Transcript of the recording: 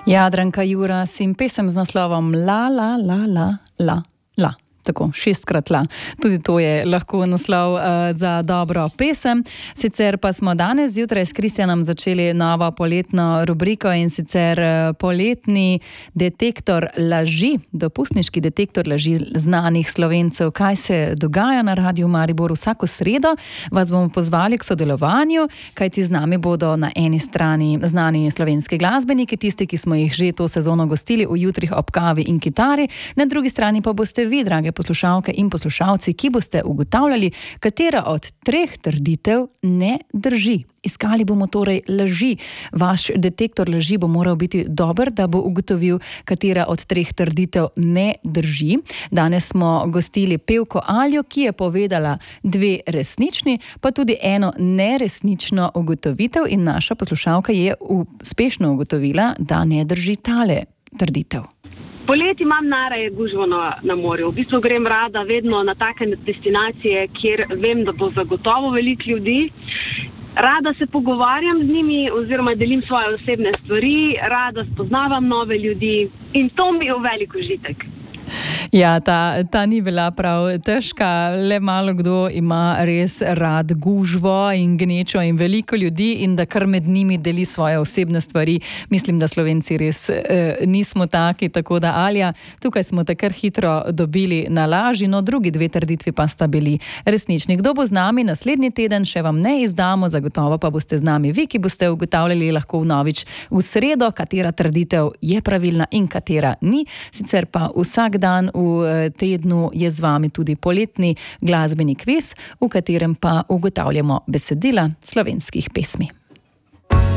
Jadranka Juras in pesem z naslovom La, la, la, la, la, la. Tako, 6-krat la. Tudi to je lahko naslov za dobro pesem. Sicer pa smo danes zjutraj s Kristjanom začeli novo poletno rubriko in sicer poletni detektor laži, dopustniški detektor laži znanih Slovencev. Kaj se dogaja na Radiu Maribor vsako sredo? Vas bomo pozvali k sodelovanju, kajti z nami bodo na eni strani znani slovenski glasbeniki, tisti, ki smo jih že to sezono gostili v jutrih ob kavi in kitari, na drugi strani pa boste vi, drage poslušalke in poslušalci, ki boste ugotavljali, katera od 3 trditev ne drži. Iskali bomo torej laži. Vaš detektor laži bo moral biti dober, da bo ugotovil, katera od 3 trditev ne drži. Danes smo gostili pevko Aljo, ki je povedala 2 resnični, pa tudi 1 neresnično ugotovitev in naša poslušalka je uspešno ugotovila, da ne drži tale trditev. Poleti imam najraje gužvo na morju. V bistvu grem rada vedno na take destinacije, kjer vem, da bo zagotovo veliko ljudi. Rada se pogovarjam z njimi oziroma delim svoje osebne stvari, rada spoznavam nove ljudi in to mi je velik užitek. Ja, ta ni bila prav težka, le malo kdo ima res rad gužvo in gnečo in veliko ljudi in da kar med njimi deli svoje osebne stvari. Mislim, da Slovenci res nismo taki, tako da Alja, tukaj smo te kar hitro dobili na laži, no drugi 2 trditvi pa sta bili resnični. Kdo bo z nami naslednji teden, še vam ne izdamo, zagotovo pa boste z nami vi, ki boste ugotavljali lahko vnovič v sredo, katera trditev je pravilna in katera ni. Sicer pa vsak dan v tednu je z vami tudi poletni glasbeni kviz, v katerem pa ugotavljamo besedila slovenskih pesmi.